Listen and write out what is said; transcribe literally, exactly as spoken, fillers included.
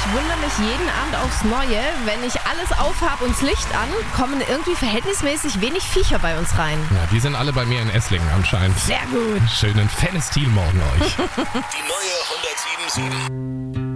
wundere mich jeden Abend aufs Neue, wenn ich alles aufhab und das Licht an, kommen irgendwie verhältnismäßig wenig Viecher bei uns rein. Ja, die sind alle bei mir in Esslingen anscheinend. Sehr gut. Schönen Fenestil morgen euch. Die neue hundertsieben Komma sieben.